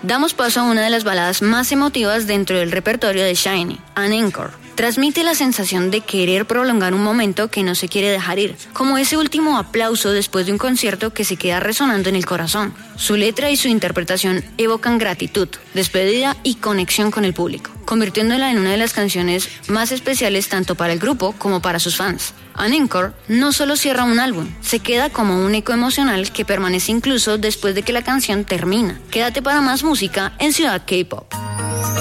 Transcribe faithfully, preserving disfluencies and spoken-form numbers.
Damos paso a una de las baladas más emotivas dentro del repertorio de SHINee, An Encore. Transmite la sensación de querer prolongar un momento que no se quiere dejar ir, como ese último aplauso después de un concierto que se queda resonando en el corazón. Su letra y su interpretación evocan gratitud, despedida y conexión con el público, convirtiéndola en una de las canciones más especiales tanto para el grupo como para sus fans. An Encore no solo cierra un álbum, se queda como un eco emocional que permanece incluso después de que la canción termina. Quédate para más música en Ciudad K-Pop.